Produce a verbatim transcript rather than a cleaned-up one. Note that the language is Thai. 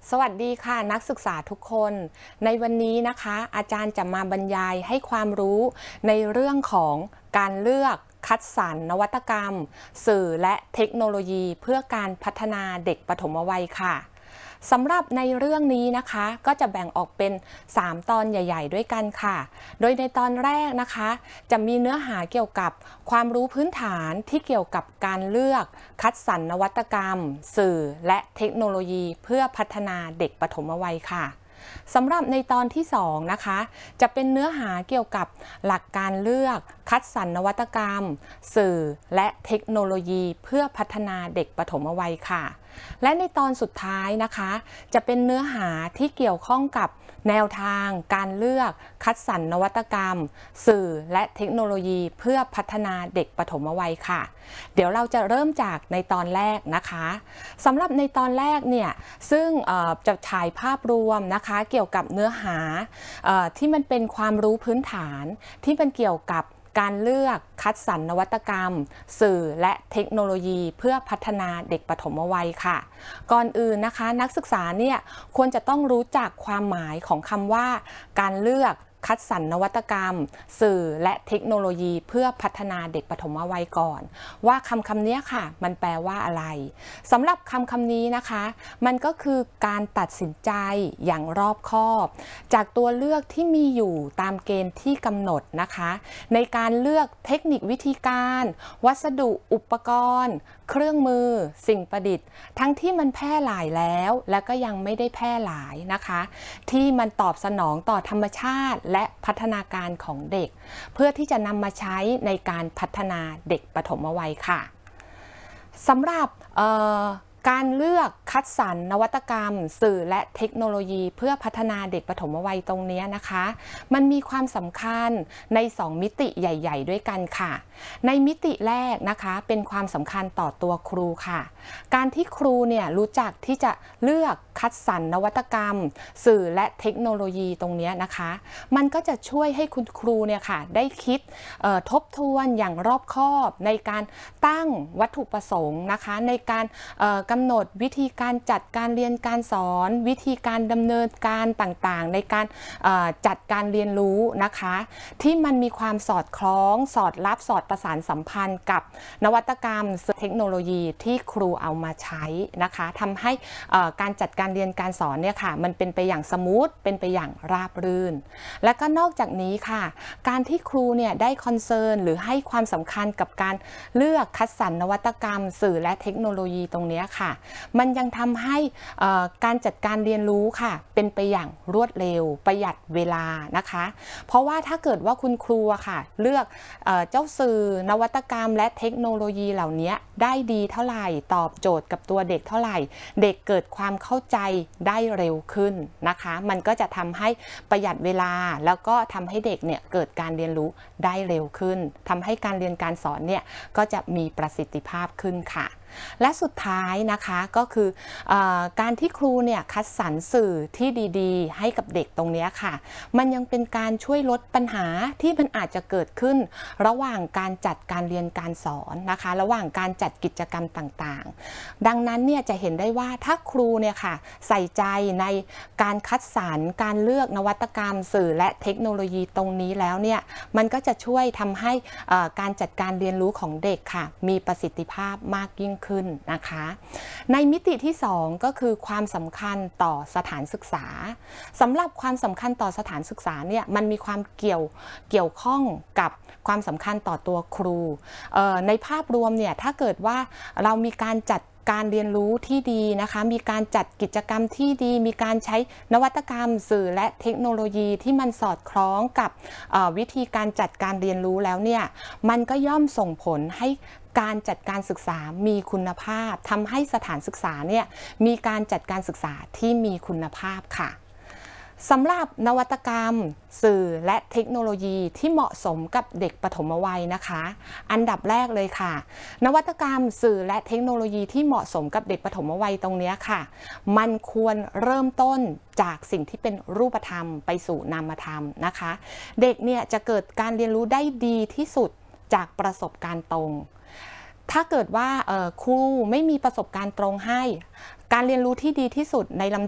สวัสดีค่ะนักศึกษาทุกคนในวันนี้นะคะอาจารย์จะมาบรรยายให้ความรู้ในเรื่องของการเลือกคัดสรรนวัตกรรมสื่อและเทคโนโลยีเพื่อการพัฒนาเด็กปฐมวัยค่ะสำหรับในเรื่องนี้นะคะก็จะแบ่งออกเป็นสามตอนใหญ่ๆด้วยกันค่ะโดยในตอนแรกนะคะจะมีเนื้อหาเกี่ยวกับความรู้พื้นฐานที่เกี่ยวกับการเลือกคัดสรรนวัตกรรมสื่อและเทคโนโลยีเพื่อพัฒนาเด็กปฐมวัยค่ะสำหรับในตอนที่สองนะคะจะเป็นเนื้อหาเกี่ยวกับหลักการเลือกคัดสรรนวัตกรรมสื่อและเทคโนโลยีเพื่อพัฒนาเด็กปฐมวัยค่ะและในตอนสุดท้ายนะคะจะเป็นเนื้อหาที่เกี่ยวข้องกับแนวทางการเลือกคัดสรรนวัตกรรมสื่อและเทคโนโลยีเพื่อพัฒนาเด็กปฐมวัยค่ะเดี๋ยวเราจะเริ่มจากในตอนแรกนะคะสำหรับในตอนแรกเนี่ยซึ่งจะฉายภาพรวมนะคะเกี่ยวกับเนื้อหาที่มันเป็นความรู้พื้นฐานที่มันเกี่ยวกับการเลือกคัดสรรนวัตกรรมสื่อและเทคโนโลยีเพื่อพัฒนาเด็กปฐมวัยค่ะก่อนอื่นนะคะนักศึกษาเนี่ยควรจะต้องรู้จักความหมายของคำว่าการเลือกคัดสรรนวัตกรรมสื่อและเทคโนโลยีเพื่อพัฒนาเด็กปฐมวัยก่อนว่าคำคำนี้ค่ะมันแปลว่าอะไรสำหรับคำคำนี้นะคะมันก็คือการตัดสินใจอย่างรอบคอบจากตัวเลือกที่มีอยู่ตามเกณฑ์ที่กำหนดนะคะในการเลือกเทคนิควิธีการวัสดุอุปกรณ์เครื่องมือสิ่งประดิษฐ์ทั้งที่มันแพร่หลายแล้วและก็ยังไม่ได้แพร่หลายนะคะที่มันตอบสนองต่อธรรมชาติและพัฒนาการของเด็กเพื่อที่จะนำมาใช้ในการพัฒนาเด็กปฐมวัยค่ะสำหรับการเลือกคัดสรรนวัตกรรมสื่อและเทคโนโลยีเพื่อพัฒนาเด็กปฐมวัยตรงนี้นะคะมันมีความสำคัญในสองมิติใหญ่ๆด้วยกันค่ะในมิติแรกนะคะเป็นความสำคัญต่อตัวครูค่ะการที่ครูเนี่ยรู้จักที่จะเลือกคัดสรรนวัตกรรมสื่อและเทคโนโลยีตรงนี้นะคะมันก็จะช่วยให้คุณครูเนี่ยค่ะได้คิดทบทวนอย่างรอบคอบในการตั้งวัตถุประสงค์นะคะในการกำหนดวิธีการจัดการเรียนการสอนวิธีการดำเนินการต่างๆในการจัดการเรียนรู้นะคะที่มันมีความสอดคล้องสอดรับสอดประสานสัมพันธ์กับนวัตกรรมเทคโนโลยีที่ครูเอามาใช้นะคะทำให้การจัดการเรียนการสอนเนี่ยค่ะมันเป็นไปอย่างสมูทเป็นไปอย่างราบรื่นและก็นอกจากนี้ค่ะการที่ครูเนี่ยได้คอนเซิร์นหรือให้ความสำคัญกับการเลือกคัดสรรนวัตกรรมสื่อและเทคโนโลยีตรงนี้ค่ะมันยังทำให้การจัดการเรียนรู้ค่ะเป็นไปอย่างรวดเร็วประหยัดเวลานะคะเพราะว่าถ้าเกิดว่าคุณครูค่ะเลือกเจ้าสื่อนวัตกรรมและเทคโนโลยีเหล่านี้ได้ดีเท่าไหร่ตอบโจทย์กับตัวเด็กเท่าไหร่เด็กเกิดความเข้าใจได้เร็วขึ้นนะคะมันก็จะทำให้ประหยัดเวลาแล้วก็ทำให้เด็กเนี่ยเกิดการเรียนรู้ได้เร็วขึ้นทำให้การเรียนการสอนเนี่ยก็จะมีประสิทธิภาพขึ้นค่ะและสุดท้ายนะคะก็คืออการที่ครูเนี่ยคัดสรรสื่อที่ดีๆให้กับเด็กตรงนี้ค่ะมันยังเป็นการช่วยลดปัญหาที่มันอาจจะเกิดขึ้นระหว่างการจัดการเรียนการสอนนะคะระหว่างการจัดกิจกรรมต่างๆดังนั้นเนี่ยจะเห็นได้ว่าถ้าครูเนี่ยค่ะใส่ใจในการคัดสรรการเลือกนวัตกรรมสื่อและเทคโนโลยีตรงนี้แล้วเนี่ยมันก็จะช่วยทำให้การจัดการเรียนรู้ของเด็กค่ะมีประสิทธิภาพมากยิ่งขึ้นนะคะในมิติที่สองก็คือความสำคัญต่อสถานศึกษาสำหรับความสำคัญต่อสถานศึกษาเนี่ยมันมีความเกี่ยวเกี่ยวข้องกับความสำคัญต่อตัวครูในภาพรวมเนี่ยถ้าเกิดว่าเรามีการจัดการเรียนรู้ที่ดีนะคะมีการจัดกิจกรรมที่ดีมีการใช้นวัตกรรมสื่อและเทคโนโลยีที่มันสอดคล้องกับวิธีการจัดการเรียนรู้แล้วเนี่ยมันก็ย่อมส่งผลให้การจัดการศึกษามีคุณภาพทำให้สถานศึกษาเนี่ยมีการจัดการศึกษาที่มีคุณภาพค่ะสำหรับนวัตกรรมสื่อและเทคโนโลยีที่เหมาะสมกับเด็กปฐมวัยนะคะอันดับแรกเลยค่ะนวัตกรรมสื่อและเทคโนโลยีที่เหมาะสมกับเด็กปฐมวัยตรงนี้ค่ะมันควรเริ่มต้นจากสิ่งที่เป็นรูปธรรมไปสู่นามธรรมนะคะเด็กเนี่ยจะเกิดการเรียนรู้ได้ดีที่สุดจากประสบการณ์ตรงถ้าเกิดว่าครูไม่มีประสบการณ์ตรงให้ การเรียนรู้ที่ดีที่สุดในลำ